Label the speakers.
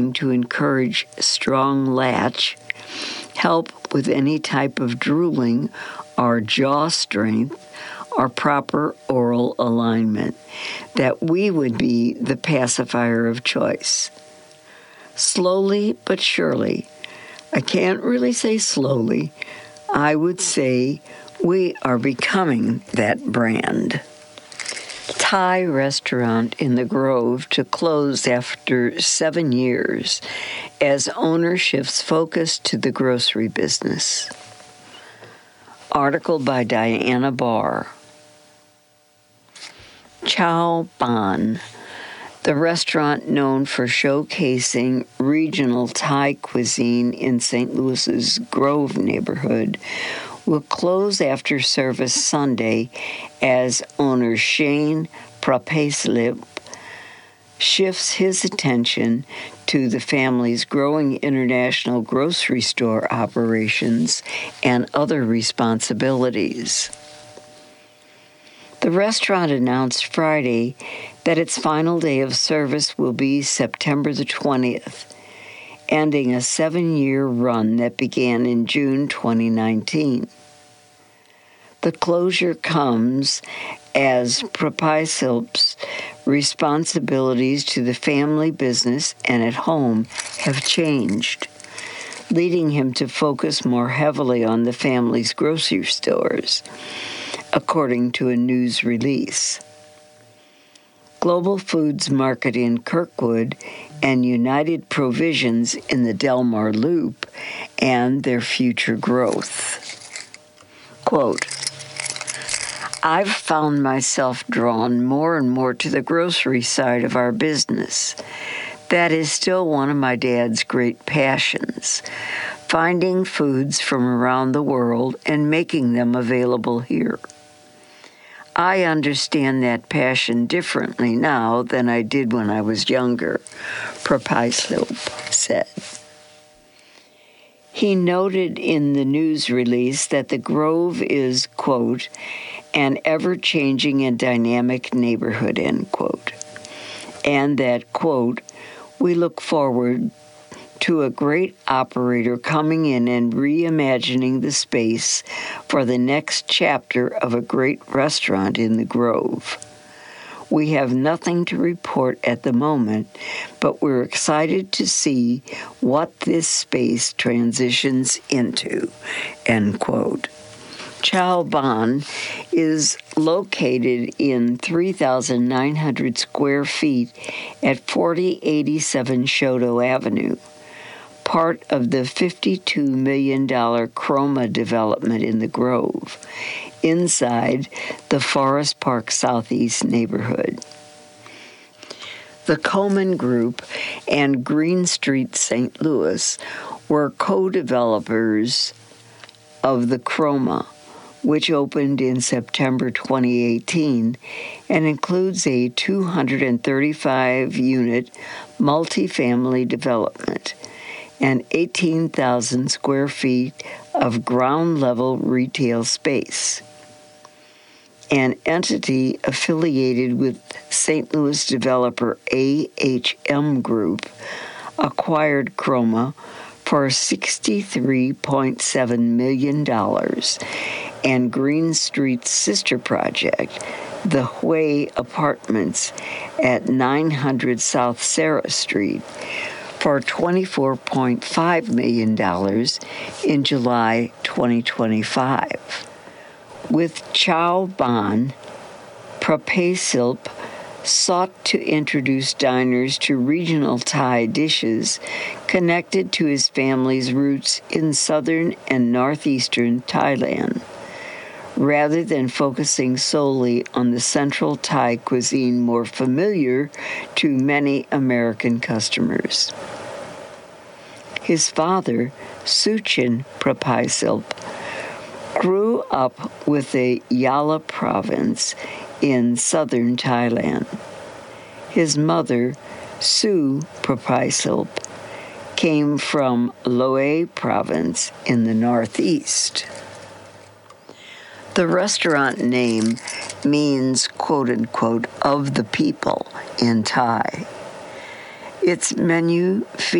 Speaker 1: to encourage strong latch, help with any type of drooling or jaw strength, or proper oral alignment, that we would be the pacifier of choice. Slowly but surely, I can't really say slowly, I would say we are becoming that brand. Thai restaurant in the Grove to close after 7 years as owner shifts focus to the grocery business. Article by Diana Barr. Chow Ban, the restaurant known for showcasing regional Thai cuisine in St. Louis's Grove neighborhood, will close after service Sunday as owner Shane Prapaslip shifts his attention to the family's growing international grocery store operations and other responsibilities. The restaurant announced Friday that its final day of service will be September the 20th, ending a 7-year run that began in June 2019. The closure comes as Prapasilp's responsibilities to the family business and at home have changed, leading him to focus more heavily on the family's grocery stores, according to a news release. Global Foods Market in Kirkwood and United Provisions in the Delmar Loop and their future growth. Quote, I've found myself drawn more and more to the grocery side of our business. That is still one of my dad's great passions, finding foods from around the world and making them available here. I understand that passion differently now than I did when I was younger, Prapaslip said. He noted in the news release that the Grove is, quote, an ever-changing and dynamic neighborhood, end quote, and that, quote, we look forward to a great operator coming in and reimagining the space for the next chapter of a great restaurant in the Grove. We have nothing to report at the moment, but we're excited to see what this space transitions into, end quote. Chow Ban is located in 3,900 square feet at 4087 Shoto Avenue, part of the $52 million Chroma development in the Grove, inside the Forest Park Southeast neighborhood. The Coleman Group and Green Street St. Louis were co-developers of the Chroma, which opened in September 2018 and includes a 235-unit multifamily development and 18,000 square feet of ground-level retail space. An entity affiliated with St. Louis developer AHM Group acquired Chroma for $63.7 million, and Green Street's sister project, the Hui Apartments at 900 South Sarah Street, for $24.5 million in July 2025. With Chow Ban, Prapasilp sought to introduce diners to regional Thai dishes connected to his family's roots in southern and northeastern Thailand, rather than focusing solely on the central Thai cuisine more familiar to many American customers. His father, Suchin Prapasilp, grew up with the Yala province in southern Thailand. His mother, Sue Prapasilp, came from Loei province in the northeast. The restaurant name means, quote-unquote, of the people in Thai. Its menu